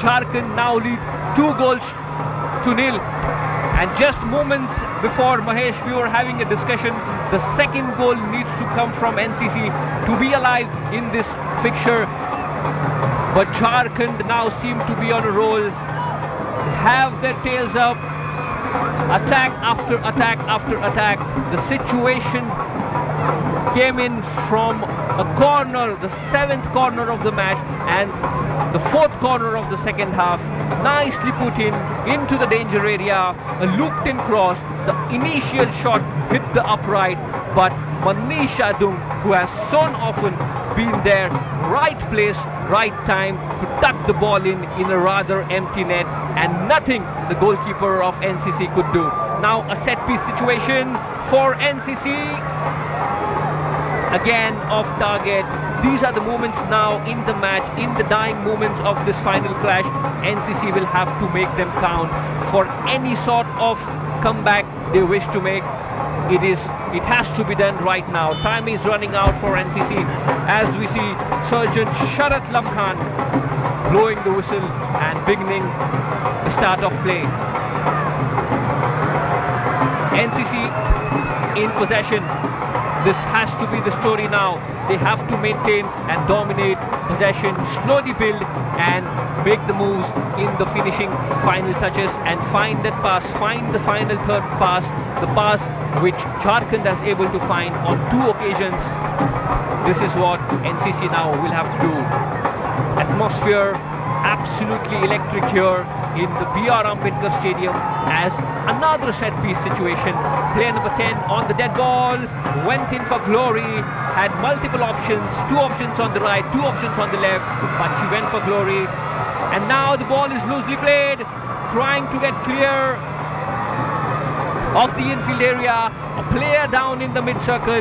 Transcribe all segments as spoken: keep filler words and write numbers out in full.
Jharkhand now lead two goals to nil. And just moments before, Mahesh, we were having a discussion. The second goal needs to come from N C C to be alive in this fixture. But Jharkhand now seem to be on a roll, have their tails up, attack after attack after attack. The situation came in from a corner, the seventh corner of the match, and the fourth corner of the second half. Nicely put in into the danger area, a looped in cross. The initial shot hit the upright, but Manish Adung, who has so often been there, right place, right time to tuck the ball in in a rather empty net, and nothing the goalkeeper of N C C could do. Now a set piece situation for N C C. Again off target. These are the moments now in the match, in the dying moments of this final clash. N C C will have to make them count for any sort of comeback they wish to make. It is, it has to be done right now. Time is running out for N C C as we see Sergeant Sharat Lamkhan blowing the whistle and beginning the start of play. N C C in possession. This has to be the story now. They have to maintain and dominate possession, slowly build and make the moves in the finishing final touches and find that pass, find the final third pass, the pass which Jharkhand is able to find on two occasions. This is what N C C now will have to do. Atmosphere absolutely electric here in the B R Ambedkar Stadium as another set piece situation. Player number ten on the dead ball, went in for Glory, had multiple options, two options on the right, two options on the left, but she went for Glory. And now the ball is loosely played, trying to get clear of the infield area. A player down in the mid-circle.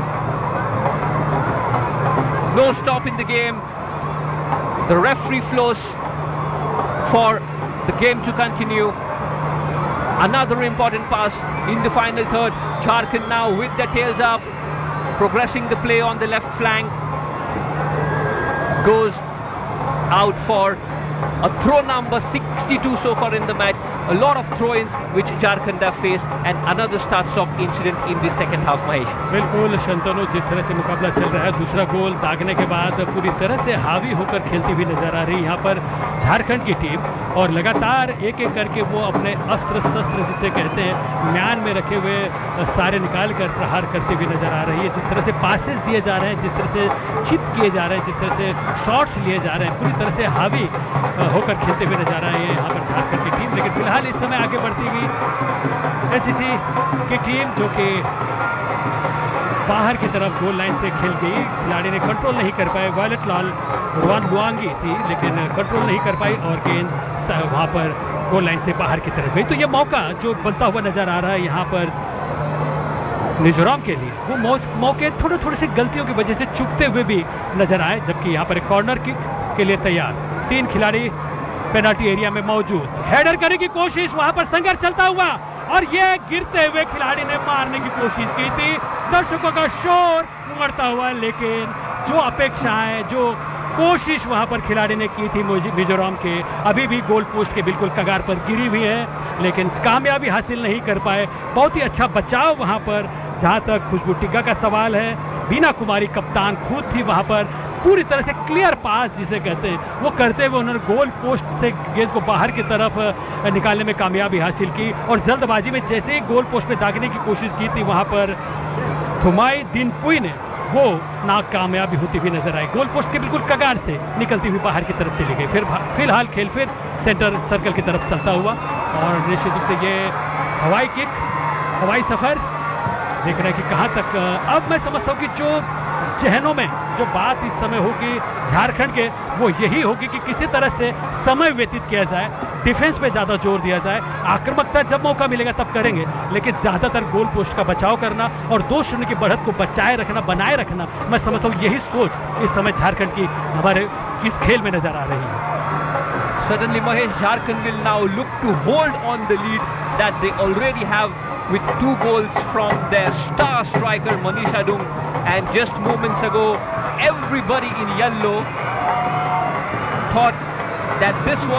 No stop in the game. The referee flows for the game to continue. Another important pass in the final third. Jharkhand now with their tails up, progressing the play on the left flank. Goes out for a throw number sixty-two so far in the match. A lot of throw-ins which Jharkhand have faced, and another start-stop incident in the second half. Mahesh, बिल्कुल शंतनु, जिस तरह से मुकाबला चल रहा है, दूसरा गोल दागने के बाद पूरी तरह से हावी होकर खेलती हुई नजर आ रही है यहाँ पर झारखंड की टीम, और लगातार एक एक करके वो अपने अस्त्र शस्त्र जिसे कहते हैं म्यान में रखे हुए सारे निकाल कर प्रहार करती हुई नजर आ रही है। जिस तरह से पासेस दिए जा रहे हैं, जिस तरह से चिप किए जा रहे हैं, जिस तरह से शॉट्स लिए जा रहे हैं, पूरी तरह से हावी होकर खेलते हुए नजर आ रही है यहाँ पर झारखंड की टीम। लेकिन फिलहाल इस समय आगे बढ़ती हुई एनसीसी की टीम, जो कि बाहर की तरफ गोल लाइन से खेल गई, खिलाड़ी ने कंट्रोल नहीं कर पाए। वायलेट लाल रुआन लुआंगी थी, लेकिन कंट्रोल नहीं कर पाई और गेंद वहाँ पर गोल लाइन से बाहर की तरफ गई। तो ये मौका जो बनता हुआ नजर आ रहा है यहाँ पर मिजोरम के लिए, वो मौके थोड़े थोड़े से गलतियों की वजह से चूकते हुए भी नजर आए। जबकि यहाँ पर एक कॉर्नर किक के लिए तैयार तीन खिलाड़ी पेनल्टी एरिया में मौजूद। हेडर करने की कोशिश, वहां पर संघर्ष चलता हुआ, और ये गिरते हुए खिलाड़ी ने मारने की कोशिश की थी। दर्शकों का शोर उमड़ता हुआ, लेकिन जो अपेक्षाएं, जो कोशिश वहां पर खिलाड़ी ने की थी मिजोरम के, अभी भी गोल पोस्ट के बिल्कुल कगार पर गिरी हुई है, लेकिन कामयाबी हासिल नहीं कर पाए। बहुत ही अच्छा बचाव वहां पर। जहां तक खुशबू टिग्गा का सवाल है, बीना कुमारी कप्तान खुद थी वहां पर, पूरी तरह से क्लियर पास जिसे कहते हैं वो करते हुए उन्होंने गोल पोस्ट से गेंद को बाहर की तरफ निकालने में कामयाबी हासिल की। और जल्दबाजी में जैसे ही गोल पोस्ट में दागने की कोशिश की थी, वहां पर थुमाई दिनपुई ने वो नाकामयाबी होती हुई नजर आई। गोल पोस्ट के बिल्कुल कगार से निकलती हुई बाहर की तरफ चली गई। फिर फिलहाल खेल फिर सेंटर सर्कल की तरफ चलता हुआ, और निश्चित रूप से ये हवाई किक, हवाई सफर देख रहे हैं कि कहाँ तक। अब मैं समझता हूँ कि जो जहनों में जो बात इस समय होगी झारखंड के, वो यही होगी कि किसी तरह से समय व्यतीत किया जाए, डिफेंस पे ज़्यादा जोर दिया जाए। आक्रामकता जब मौका मिलेगा तब करेंगे, लेकिन ज़्यादातर गोल पोस्ट का बचाव करना और दो शून्य की बढ़त को बचाए रखना, बनाए रखना, मैं समझता हूँ यही सोच इस समय झारखंड की हमारे इस खेल में नजर आ रही है। Certainly, Mahesh, Jharkhand will now look to hold on the lead that they already have with two goals from their star striker Manish Adung. And just moments ago, everybody in yellow thought that this was